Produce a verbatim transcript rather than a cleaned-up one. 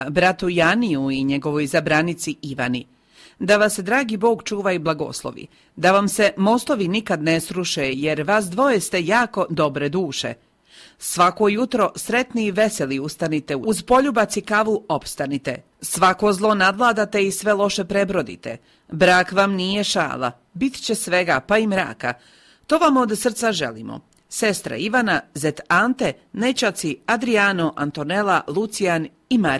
bratu Janiju i njegovoj zabranici Ivani. Da vas dragi Bog čuva i blagoslovi, da vam se mostovi nikad ne sruše, jer vas dvoje ste jako dobre duše. Svako jutro sretni i veseli ustanite, uz poljubac i kavu opstanite. Svako zlo nadvladate i sve loše prebrodite. Brak vam nije šala, bit će svega pa i mraka. To vam od srca želimo. Sestra Ivana, zet Ante, nećaci Adriano, Antonela, Lucijan i Marija.